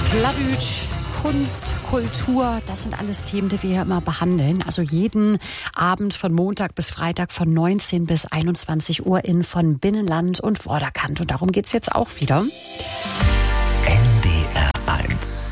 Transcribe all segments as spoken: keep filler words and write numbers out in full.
Plattdeutsch, Kunst, Kultur, das sind alles Themen, die wir hier immer behandeln. Also jeden Abend von Montag bis Freitag von neunzehn bis einundzwanzig Uhr in von Binnenland und Vorderkant. Und darum geht's jetzt auch wieder. N D R eins.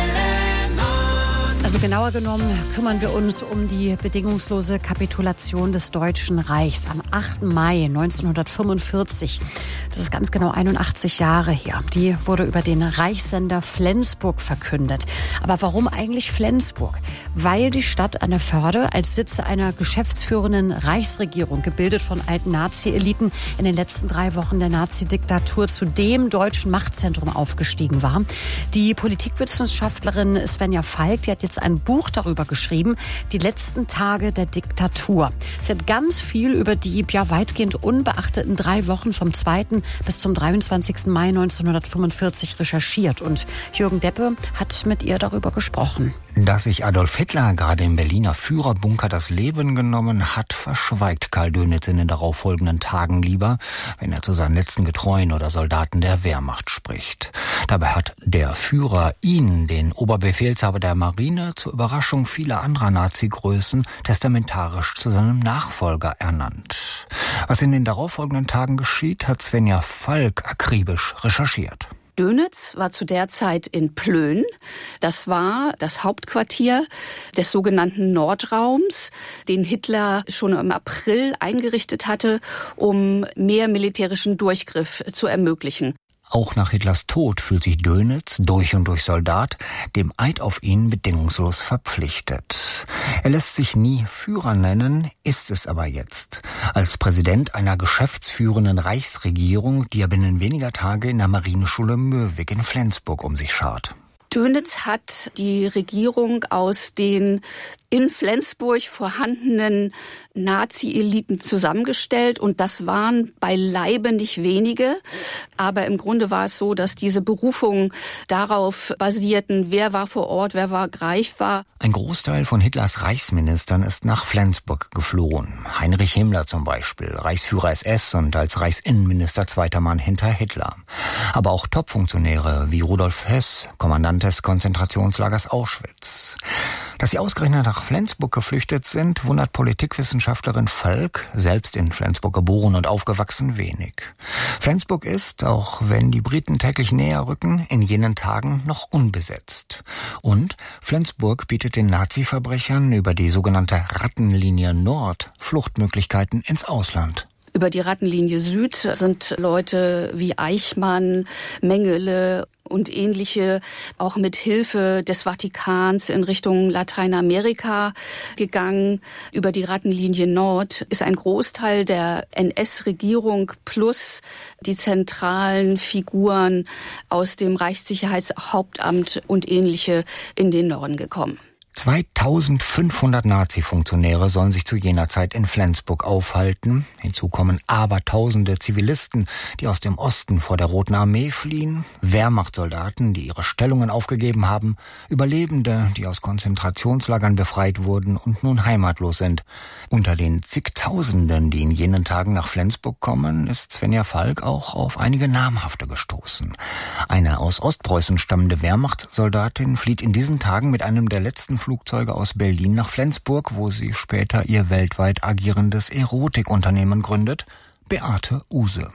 Also genauer genommen kümmern wir uns um die bedingungslose Kapitulation des Deutschen Reichs am achten Mai neunzehnhundertfünfundvierzig. Das ist ganz genau einundachtzig Jahre her. Die wurde über den Reichssender Flensburg verkündet. Aber warum eigentlich Flensburg? Weil die Stadt an der Förde als Sitz einer geschäftsführenden Reichsregierung, gebildet von alten Nazi-Eliten, in den letzten drei Wochen der Nazi-Diktatur zu dem deutschen Machtzentrum aufgestiegen war. Die Politikwissenschaftlerin Svenja Falk, die hat jetzt ein Buch darüber geschrieben, die letzten Tage der Diktatur. Sie hat ganz viel über die ja weitgehend unbeachteten drei Wochen vom zweiten bis zum dreiundzwanzigsten Mai neunzehnhundertfünfundvierzig recherchiert. Und Jürgen Deppe hat mit ihr darüber gesprochen. Dass sich Adolf Hitler gerade im Berliner Führerbunker das Leben genommen hat, verschweigt Karl Dönitz in den darauffolgenden Tagen lieber, wenn er zu seinen letzten Getreuen oder Soldaten der Wehrmacht spricht. Dabei hat der Führer ihn, den Oberbefehlshaber der Marine, zur Überraschung vieler anderer Nazi-Größen testamentarisch zu seinem Nachfolger ernannt. Was in den darauffolgenden Tagen geschieht, hat Svenja Falk akribisch recherchiert. Dönitz war zu der Zeit in Plön. Das war das Hauptquartier des sogenannten Nordraums, den Hitler schon im April eingerichtet hatte, um mehr militärischen Durchgriff zu ermöglichen. Auch nach Hitlers Tod fühlt sich Dönitz, durch und durch Soldat, dem Eid auf ihn bedingungslos verpflichtet. Er lässt sich nie Führer nennen, ist es aber jetzt. Als Präsident einer geschäftsführenden Reichsregierung, die er binnen weniger Tage in der Marineschule Möhwig in Flensburg um sich schart. Dönitz hat die Regierung aus den in Flensburg vorhandenen Nazi-Eliten zusammengestellt und das waren beileibe nicht wenige. Aber im Grunde war es so, dass diese Berufungen darauf basierten, wer war vor Ort, wer war greifbar. Ein Großteil von Hitlers Reichsministern ist nach Flensburg geflohen. Heinrich Himmler zum Beispiel, Reichsführer S S und als Reichsinnenminister zweiter Mann hinter Hitler. Aber auch Top-Funktionäre wie Rudolf Höss, Kommandant des Konzentrationslagers Auschwitz. Dass sie ausgerechnet nach Flensburg geflüchtet sind, wundert Politikwissenschaftlerin Falk, selbst in Flensburg geboren und aufgewachsen, wenig. Flensburg ist, auch wenn die Briten täglich näher rücken, in jenen Tagen noch unbesetzt. Und Flensburg bietet den Nazi-Verbrechern über die sogenannte Rattenlinie Nord Fluchtmöglichkeiten ins Ausland. Über die Rattenlinie Süd sind Leute wie Eichmann, Mengele und ähnliche auch mit Hilfe des Vatikans in Richtung Lateinamerika gegangen. Über die Rattenlinie Nord ist ein Großteil der N S-Regierung plus die zentralen Figuren aus dem Reichssicherheitshauptamt und ähnliche in den Norden gekommen. zweitausendfünfhundert Nazi-Funktionäre sollen sich zu jener Zeit in Flensburg aufhalten. Hinzu kommen abertausende Zivilisten, die aus dem Osten vor der Roten Armee fliehen, Wehrmachtssoldaten, die ihre Stellungen aufgegeben haben, Überlebende, die aus Konzentrationslagern befreit wurden und nun heimatlos sind. Unter den zigtausenden, die in jenen Tagen nach Flensburg kommen, ist Svenja Falk auch auf einige namhafte gestoßen. Eine aus Ostpreußen stammende Wehrmachtssoldatin flieht in diesen Tagen mit einem der letzten Flugzeuge aus Berlin nach Flensburg, wo sie später ihr weltweit agierendes Erotikunternehmen gründet, Beate Uhse.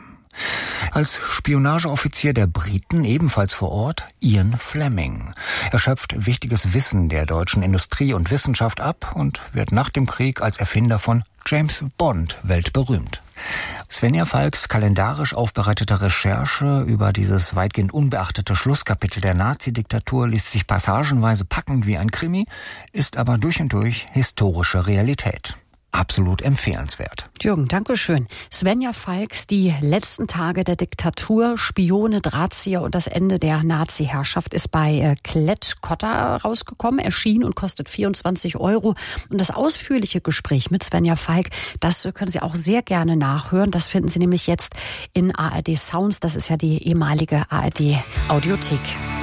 Als Spionageoffizier der Briten ebenfalls vor Ort Ian Fleming. Er schöpft wichtiges Wissen der deutschen Industrie und Wissenschaft ab und wird nach dem Krieg als Erfinder von James Bond weltberühmt. Svenja Falks kalendarisch aufbereitete Recherche über dieses weitgehend unbeachtete Schlusskapitel der Nazi-Diktatur liest sich passagenweise packend wie ein Krimi, ist aber durch und durch historische Realität. Absolut empfehlenswert. Jürgen, danke schön. Svenja Falks, die letzten Tage der Diktatur, Spione, Drahtzieher und das Ende der Nazi-Herrschaft ist bei äh, Klett-Cotta rausgekommen, erschien und kostet vierundzwanzig Euro. Und das ausführliche Gespräch mit Svenja Falk, das äh, können Sie auch sehr gerne nachhören. Das finden Sie nämlich jetzt in A R D Sounds. Das ist ja die ehemalige A R D Audiothek.